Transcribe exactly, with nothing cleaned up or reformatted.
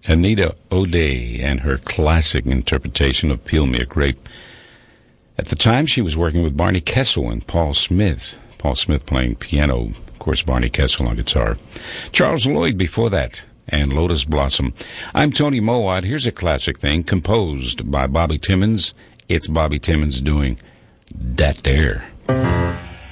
Anita O'Day and her classic interpretation of Peel Me a Grape. At the time, she was working with Barney Kessel and Paul Smith. Paul Smith playing piano, of course, Barney Kessel on guitar. Charles Lloyd before that, and Lotus Blossom. I'm Tony Mowat. Here's a classic thing composed by Bobby Timmons. It's Bobby Timmons doing That There.